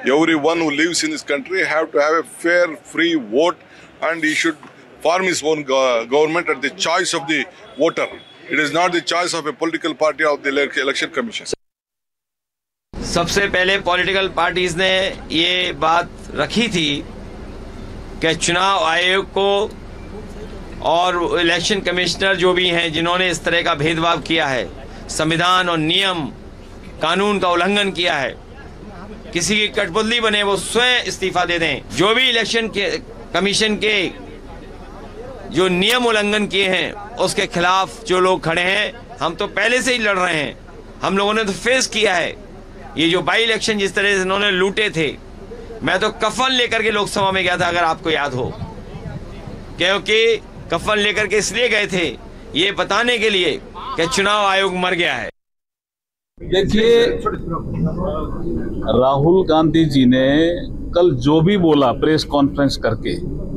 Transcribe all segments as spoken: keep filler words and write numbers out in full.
everyone who lives in this country have to have a fair, free vote, and he should form his own go government at the choice of the voter. It is not the choice of a political party of the election commission. सबसे पहले political parties ने ये बात रखी थी कि चुनाव आयोग को और इलेक्शन कमिश्नर जो भी हैं जिन्होंने इस तरह का भेदभाव किया है, संविधान और नियम कानून का उल्लंघन किया है, किसी की कठपुतली बने वो स्वयं इस्तीफा दे दें। जो भी इलेक्शन के कमीशन के जो नियम उल्लंघन किए हैं उसके खिलाफ जो लोग खड़े हैं, हम तो पहले से ही लड़ रहे हैं। हम लोगों ने तो फेस किया है ये जो बाई इलेक्शन जिस तरह से इन्होंने लूटे थे। मैं तो कफन लेकर के लोकसभा में गया था, अगर आपको याद हो, क्योंकि कफन लेकर के इसलिए गए थे ये बताने के लिए कि चुनाव आयोग मर गया है। देखिए, राहुल गांधी जी ने कल जो भी बोला प्रेस कॉन्फ्रेंस करके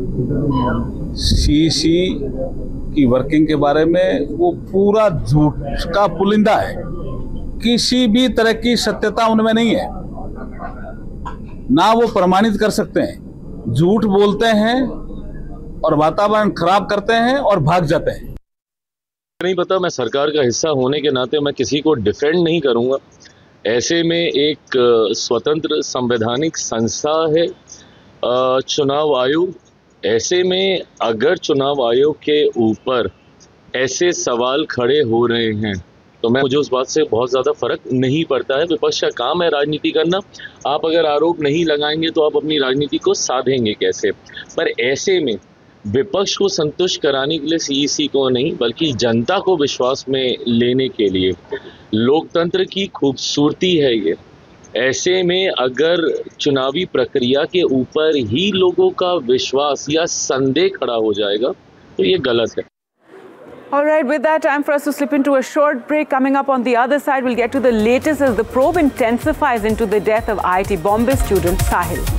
सीईसी की वर्किंग के बारे में, वो पूरा झूठ का पुलिंदा है। किसी भी तरह की सत्यता उनमें नहीं है, ना वो प्रमाणित कर सकते हैं। झूठ बोलते हैं और वातावरण खराब करते हैं और भाग जाते हैं। नहीं पता, मैं सरकार का हिस्सा होने के नाते मैं किसी को डिफेंड नहीं करूंगा। ऐसे में एक स्वतंत्र संवैधानिक संस्था है चुनाव आयोग। ऐसे में अगर चुनाव आयोग के ऊपर ऐसे सवाल खड़े हो रहे हैं तो मैं मुझे उस बात से बहुत ज़्यादा फर्क नहीं पड़ता है। विपक्ष का काम है राजनीति करना। आप अगर आरोप नहीं लगाएंगे तो आप अपनी राजनीति को साधेंगे कैसे? पर ऐसे में विपक्ष को संतुष्ट कराने के लिए सीईसी को नहीं बल्कि जनता को विश्वास में लेने के लिए लोकतंत्र की खूबसूरती है ये। ऐसे में अगर चुनावी प्रक्रिया के ऊपर ही लोगों का विश्वास या संदेह खड़ा हो जाएगा तो ये गलत है। All right, with that, time for us to slip into a short break. Coming up on the other side, we'll get to the latest as the probe intensifies into the death of I I T Bombay student Sahil.